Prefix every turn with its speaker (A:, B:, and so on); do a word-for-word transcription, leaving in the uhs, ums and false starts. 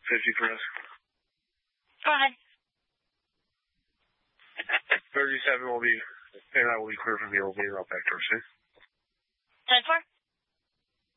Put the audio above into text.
A: fifty for us.
B: Go ahead.
A: thirty-seven will be, and I will be clear from here. We'll be right back to our city.
B: ten four?